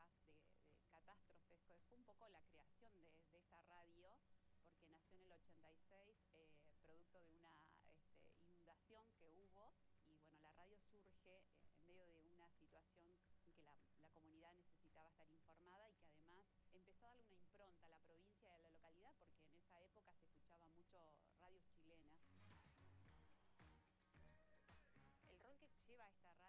problemas, de catástrofes, que fue un poco la creación de esta radio, porque nació en el 86, producto de una inundación que hubo, y bueno, la radio surge en medio de una situación en que la comunidad necesitaba estar informada y que además empezó a darle una impronta a la provincia y a la localidad, porque en esa época se escuchaba mucho radios chilenas. El rol que lleva esta radio